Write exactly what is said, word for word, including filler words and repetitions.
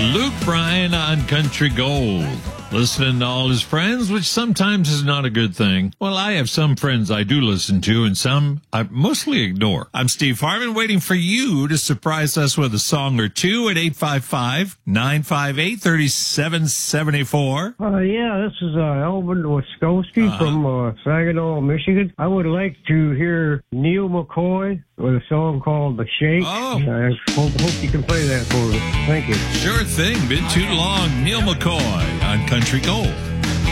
Luke Bryan on Country Gold. Listening to all his friends, which sometimes is not a good thing. Well, I have some friends I do listen to and some I mostly ignore. I'm Steve Harmon, waiting for you to surprise us with a song or two at eight five five, nine five eight, three seven seven four. Uh, yeah, this is uh, Elvin Wiskowski uh-huh. from uh, Saginaw, Michigan. I would like to hear Neil McCoy with a song called The Shake. Oh. I hope, hope you can play that for me. Thank you. Sure thing. Been too long. Neil McCoy on Country Gold.